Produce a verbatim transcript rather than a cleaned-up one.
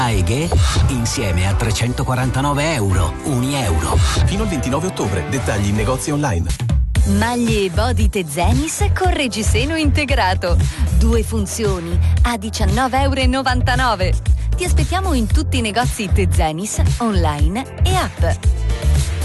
Aeghe insieme a trecentoquarantanove euro, un euro. Fino al ventinove ottobre. Dettagli in negozi online. Maglie e body Tezenis con reggiseno integrato. Due funzioni a diciannove e novantanove euro. Ti aspettiamo in tutti i negozi Tezenis, online e app.